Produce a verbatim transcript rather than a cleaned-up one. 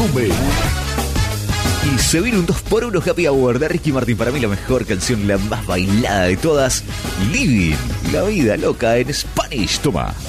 volumen. Y se viene un dos por uno Happy Hour de Ricky Martin. Para mí la mejor canción, la más bailada de todas. Living, la vida loca en Spanish. Toma.